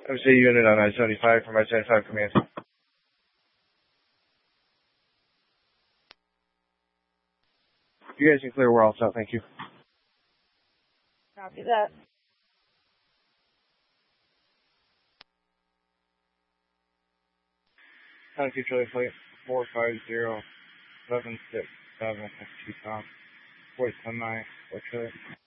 MC unit on I-75 from I-75 command. You guys can clear, we're all set, thank you. Copy that. Tennessee Charlie Flight 450-767 Tucson. Voice 1-9, what's your